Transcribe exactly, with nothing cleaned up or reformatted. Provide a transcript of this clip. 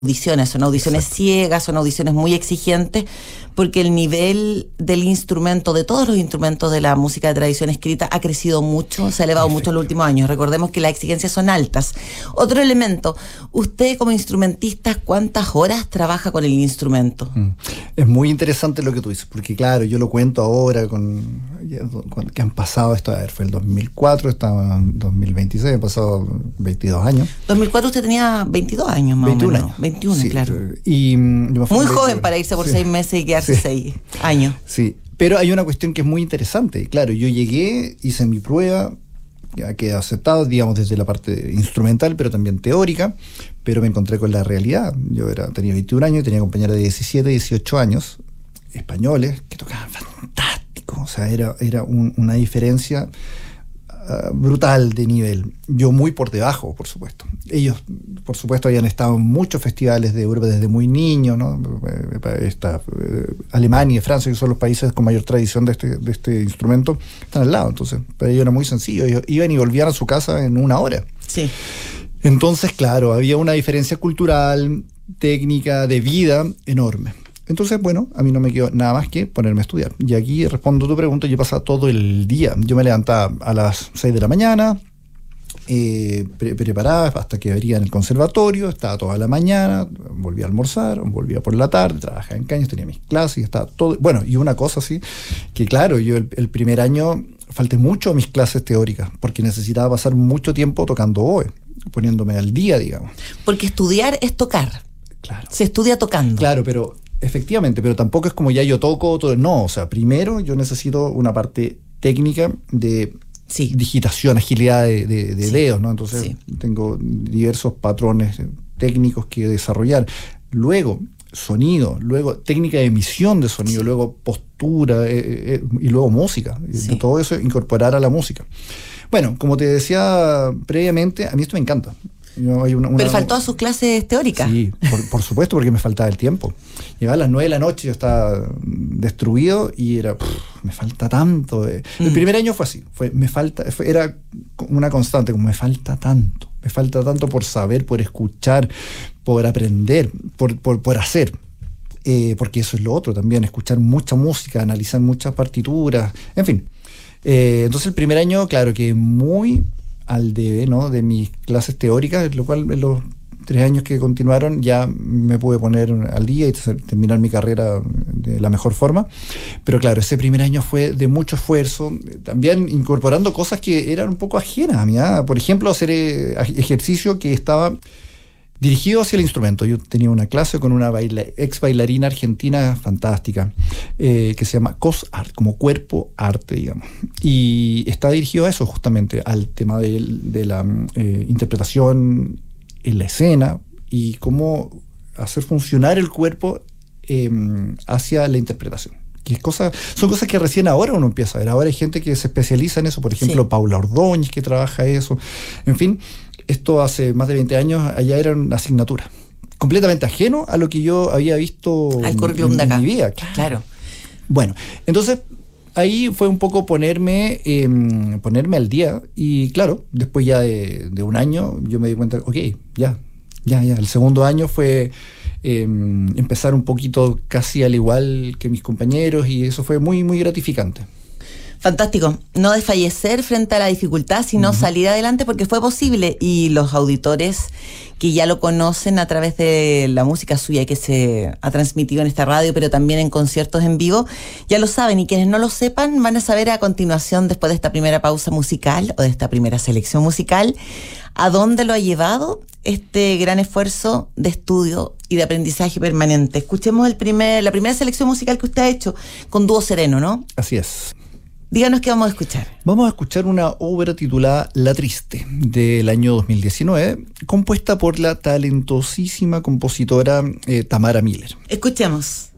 audiciones, son audiciones Exacto. ciegas, son audiciones muy exigentes, porque el nivel del instrumento, de todos los instrumentos de la música de tradición escrita, ha crecido mucho, se ha elevado mucho en los últimos años. Recordemos que las exigencias son altas. Otro elemento, usted como instrumentista, ¿cuántas horas trabaja con el instrumento? Mm. Es muy interesante lo que tú dices, porque claro, yo lo cuento ahora con, con que han pasado esto, a ver, fue el dos mil cuatro, estaba en dos mil veintiséis, han pasado veintidós años. dos mil cuatro usted tenía veintidós años más veintiún o menos. años. veintiuno, Sí, claro. Y, mm, yo me fui Muy en joven veinte para irse por sí. seis meses y quedarse Sí. seis años. Sí, pero hay una cuestión que es muy interesante. Claro, yo llegué, hice mi prueba, ya quedé aceptado, digamos, desde la parte instrumental, pero también teórica, pero me encontré con la realidad. Yo era, tenía veintiún años y tenía compañeros de diecisiete, dieciocho años, españoles, que tocaban fantástico. O sea, era, era un, una diferencia uh, brutal de nivel. Yo muy por debajo, por supuesto. Ellos, por supuesto, habían estado en muchos festivales de Europa desde muy niños, ¿no? Esta, eh, Alemania y Francia, que son los países con mayor tradición de este, de este instrumento, están al lado. Entonces, para ellos era muy sencillo. Ellos iban y volvían a su casa en una hora. Sí. Entonces, claro, había una diferencia cultural, técnica, de vida enorme. Entonces, bueno, a mí no me quedó nada más que ponerme a estudiar. Y aquí respondo a tu pregunta, yo pasaba todo el día. Yo me levantaba a las seis de la mañana, eh, pre preparaba hasta que abría en el conservatorio, estaba toda la mañana, volvía a almorzar, volvía por la tarde, trabajaba en Caños, tenía mis clases y estaba todo. Bueno, y una cosa así, que claro, yo el, el primer año falté mucho a mis clases teóricas, porque necesitaba pasar mucho tiempo tocando oboe, poniéndome al día, digamos. Porque estudiar es tocar. Claro. Se estudia tocando. Claro, pero efectivamente, pero tampoco es como ya yo toco todo. No, o sea, primero yo necesito una parte técnica de sí. digitación, agilidad de, de, de sí. dedos, ¿no? Entonces sí. tengo diversos patrones técnicos que desarrollar. Luego, sonido, luego técnica de emisión de sonido, sí. luego postura eh, eh, y luego música. Sí. Todo eso incorporar a la música. Bueno, como te decía previamente, a mí esto me encanta. Yo, hay una, una, Pero faltó a sus clases teóricas. Sí, por, por supuesto, porque me faltaba el tiempo. Llegaba a las nueve de la noche, yo estaba destruido y era, pff, me falta tanto. Eh. Mm. El primer año fue así, fue, me falta, fue, era una constante, como me falta tanto, me falta tanto por saber, por escuchar, por aprender, por, por, por hacer. Eh, porque eso es lo otro también, escuchar mucha música, analizar muchas partituras, en fin. Eh, entonces el primer año, claro que muy al debe, ¿no? De mis clases teóricas, lo cual en los tres años que continuaron ya me pude poner al día y terminar mi carrera de la mejor forma. Pero claro, ese primer año fue de mucho esfuerzo, también incorporando cosas que eran un poco ajenas a mí. ¿eh? Por ejemplo, hacer eh, ejercicio que estaba dirigido hacia el instrumento. Yo tenía una clase con una baila, ex bailarina argentina fantástica, eh, que se llama Cos Art, como cuerpo arte, digamos. Y está dirigido a eso, justamente, al tema de, de la eh, interpretación en la escena y cómo hacer funcionar el cuerpo eh, hacia la interpretación. Que es cosa, son cosas que recién ahora uno empieza a ver. Ahora hay gente que se especializa en eso, por ejemplo, sí. Paula Ordóñez, que trabaja eso. En fin, esto hace más de veinte años, allá era una asignatura completamente ajeno a lo que yo había visto al currículum en, de acá. en mi vida. Claro. claro. Bueno, entonces ahí fue un poco ponerme eh, ponerme al día y claro, después ya de, de un año yo me di cuenta, ok, ya, ya, ya. El segundo año fue eh, empezar un poquito casi al igual que mis compañeros y eso fue muy, muy gratificante. Fantástico, no desfallecer frente a la dificultad, sino uh-huh. salir adelante porque fue posible y los auditores que ya lo conocen a través de la música suya que se ha transmitido en esta radio, pero también en conciertos en vivo, ya lo saben y quienes no lo sepan van a saber a continuación, después de esta primera pausa musical o de esta primera selección musical, a dónde lo ha llevado este gran esfuerzo de estudio y de aprendizaje permanente. Escuchemos el primer, la primera selección musical que usted ha hecho con Dúo Sereno, ¿no? Así es. Díganos qué vamos a escuchar. Vamos a escuchar una obra titulada La Triste, del año dos mil diecinueve, compuesta por la talentosísima compositora eh, Tamara Miller. Escuchemos.